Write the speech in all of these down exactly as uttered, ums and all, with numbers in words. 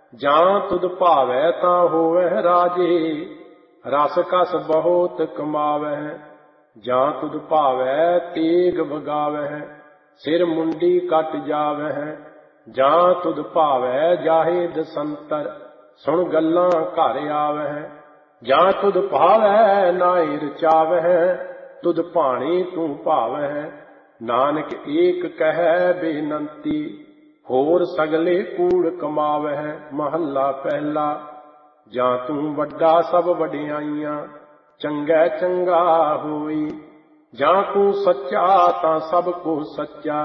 ਜਾਂ ਤੁਧ ਭਾਵੈ ਤਾਂ ਹੋਵੈ ਰਾਜੇ, ਰਸ ਕਸ ਬਹੁਤ ਕਮਾਵੈ। ਜਾਂ ਤੁਧ ਭਾਵੈ ਤੇਗ ਵਗਾਵੈ, ਸਿਰ ਮੁੰਡੀ ਕੱਟ ਜਾਵੈ। ਜਾਂ ਤੁਧ ਭਾਵੈ ਜਾਹੇ ਦਸੰਤਰ, ਸੁਣ ਗੱਲਾਂ ਘਰ ਆਵੈ। ਜਾਂ ਤੁਧ ਭਾਵੈ ਨਾਇ ਰਚਾਵੈ, ਤੁਧ ਭਾਣੇ ਤੂੰ ਭਾਵੈ। ਨਾਨਕ ਏਕ ਕਹਿ ਬੇਨੰਤੀ, ਹੋਰ ਸਗਲੇ ਕੂੜ ਕਮਾਵੈ। ਮਹੱਲਾ ਪਹਿਲਾ। ਜਾਂ ਤੂੰ ਵੱਡਾ ਸਭ ਵਡਿਆਈਆਂ, ਚੰਗਾ ਚੰਗਾ ਹੋਈ। ਜਾਂ ਤੂੰ ਸੱਚਾ ਤਾਂ ਸਭ ਕੋ ਸੱਚਾ,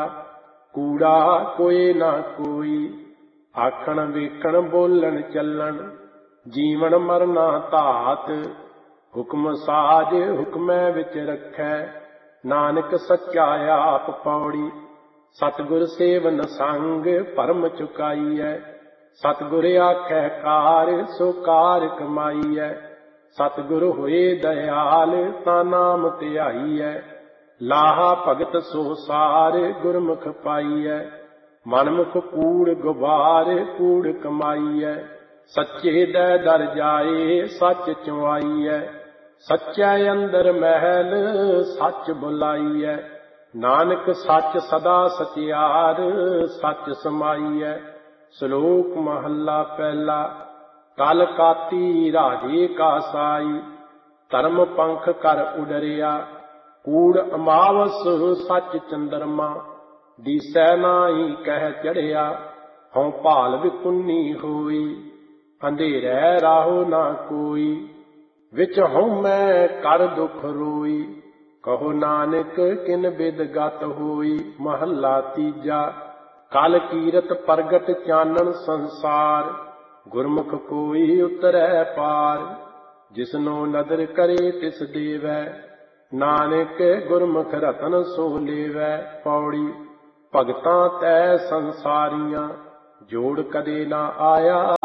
ਕੂੜਾ ਕੋਇ ਨਾ ਕੋਈ। ਆਖਣ ਵੇਖਣ ਬੋਲਣ ਚੱਲਣ, ਜੀਵਨ ਮਰਨਾ ਧਾਤ। ਹੁਕਮ ਸਾਜ ਹੁਕਮੈ ਵਿੱਚ ਰੱਖੈ, ਨਾਨਕ ਸੱਚਾ ਆਪ ਪੌੜੀ। ਸਤਿਗੁਰ ਸੇਵਨ ਸੰਗ ਭਰਮ ਚੁਕਾਈਐ, ਸਤਿਗੁਰ ਆਖੈ ਕਾਰ ਸੋ ਕਾਰ ਕਮਾਈਐ। ਸਤਿਗੁਰ ਹੋਏ ਦਇਆਲ ਤਾਂ ਨਾਮ ਧਿਆਈਐ, ਲਾਹਾ ਭਗਤ ਸੋ ਸਾਰ ਗੁਰਮੁਖ ਪਾਈਐ। ਮਨਮੁਖ ਕੂੜ ਗੁਬਾਰ ਕੂੜ ਕਮਾਈਐ, ਸੱਚੇ ਦੈ ਦਰ ਜਾਏ ਸੱਚ ਚੁਆਈਐ। ਸੱਚੈ ਅੰਦਰ ਮਹਿਲ ਸੱਚ ਬੁਲਾਈਐ, ਨਾਨਕ ਸੱਚ ਸਦਾ ਸਚਿਆਰ ਸੱਚ ਸਮਾਈਐ। ਸ਼ਲੋਕ ਮਹੱਲਾ ਪਹਿਲਾ। ਕਲ ਕਾਤੀ ਰਾਜੇ ਕਾ ਸਾਈ, ਧਰਮ ਪੰਖ ਕਰ ਉਡਰਿਆ। ਕੂੜ ਅਮਾਵਸ ਸੱਚ ਚੰਦਰਮਾ, ਦੀਸੈ ਨਾਹੀ ਕਹਿ ਚੜਿਆ। ਹਉ ਭਾਲ ਵਿਕੁੰਨੀ ਹੋਈ, ਅੰਧੇਰੈ ਰਾਹੋ ਨਾ ਕੋਈ। ਵਿੱਚ ਹਉਮੈ ਕਰ ਦੁਖ ਰੋਈ, ਕਹੋ ਨਾਨਕ ਕਿਨ ਬਿਦ ਗਤ ਹੋਈ। ਮਹੱਲਾ ਤੀਜਾ। ਕਲ ਕੀਰਤ ਪ੍ਰਗਟ ਚਾਨਣ ਸੰਸਾਰ, ਗੁਰਮੁਖ ਕੋਈ ਉਤਰੈ ਪਾਰ। ਜਿਸਨੋ ਨਦਰ ਕਰੇ ਤਿਸ ਦੇਵੈ, ਨਾਨਕ ਗੁਰਮੁਖ ਰਤਨ ਸੋ ਲੇਵੈ। ਪੌੜੀ। ਭਗਤਾਂ ਤੈ ਸੰਸਾਰੀਆਂ, ਜੋੜ ਕਦੇ ਨਾ ਆਇਆ।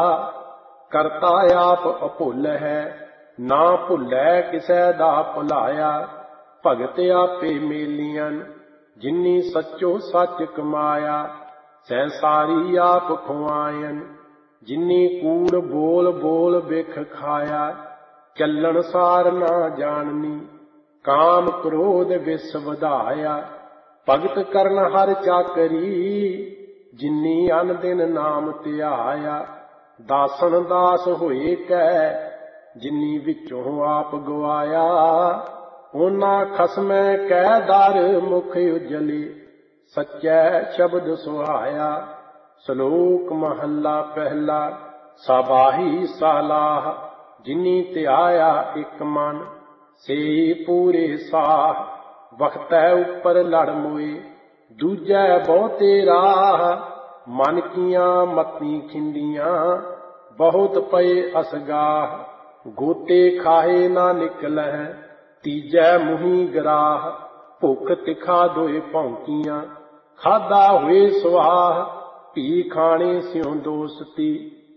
ਕਰਤਾ ਆਪ ਅਭੁੱਲ ਹੈ, ਨਾ ਭੁੱਲੈ ਕਿਸੈ ਦਾ ਭੁਲਾਇਆ। ਭਗਤ ਆਪੇ ਮੇਲੀਆਂ, ਜਿਨੀ ਸੱਚੋ ਸੱਚ ਕਮਾਇਆ। ਸੈਂਸਾਰੀ ਆਪ ਖੁਆਇਨ, ਜਿਨੀ ਕੂੜ ਬੋਲ ਬੋਲ ਬਿਖ ਖਾਇਆ। ਚੱਲਣ ਸਾਰ ਨਾ ਜਾਣਨੀ, ਕਾਮ ਕ੍ਰੋਧ ਵਿਸ ਵਧਾਇਆ। ਭਗਤ ਕਰਨ ਹਰ ਚਾਕਰੀ, ਜਿਨੀ ਅਨ ਦਿਨ ਨਾਮ ਧਿਆਇਆ। ਦਾਸਨ ਦਾਸ ਹੋਏ ਕੈ, ਜਿਨੀ ਵਿੱਚੋਂ ਆਪ ਗਵਾਇਆ। ਉਹਨਾਂ ਖਸਮੈ ਕੈ ਦਰ ਮੁਖ ਉਜਲੇ, ਸੱਚੈ ਸ਼ਬਦ ਸੁਹਾਇਆ। ਸ਼ਲੋਕ ਮਹੱਲਾ ਪਹਿਲਾ। ਸਾਬਾਹੀ ਸਾਲਾਹ, ਜਿਨੀ ਧਿਆਇਆ ਇੱਕ ਮਨ। ਸੇ ਪੂਰੇ ਸਾਹ, ਵਖਤੈ ਉੱਪਰ ਲੜ ਮੋਏ। ਦੂਜੈ ਬਹੁਤੇ ਰਾਹ, ਮਨ ਕੀਆਂ ਮਤੀ ਖਿੰਡੀਆਂ। ਬਹੁਤ ਪਏ ਅਸਗਾਹ, ਗੋਤੇ ਖਾਹੇ ਨਾ ਨਿਕਲਹਿ। ਤੀਜੈ ਮੁਹੀ ਗਰਾਹ, ਭੁੱਖ ਤਿਖਾ ਦੋਏ ਭੌਂਕੀਆਂ। ਖਾਧਾ ਹੋਏ ਸੁਆਹ, ਭੀ ਖਾਣੇ ਸਿਉ ਦੋਸਤੀ।